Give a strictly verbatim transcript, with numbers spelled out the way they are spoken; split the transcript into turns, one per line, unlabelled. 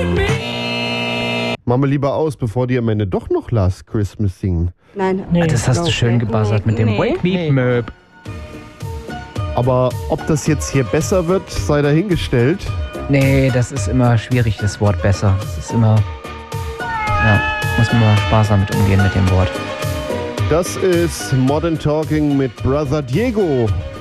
Machen wir lieber aus, bevor die am Ende doch noch Last Christmas singen.
Nein.
Nee. Das hast du schön gebuzzert mit dem
Nee.
Wake Me Möb.
Aber ob das jetzt hier besser wird, sei dahingestellt.
Nee, das ist immer schwierig, das Wort besser. Das ist immer... Ja, muss man mal sparsam mit umgehen mit dem Wort.
Das ist Modern Talking mit Brother Diego.